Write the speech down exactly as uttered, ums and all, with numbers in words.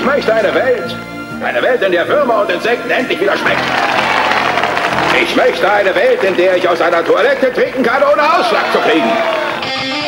Ich möchte eine Welt, eine Welt, in der Würmer und Insekten endlich wieder schmecken. Ich möchte eine Welt, in der ich aus einer Toilette trinken kann, ohne Ausschlag zu kriegen.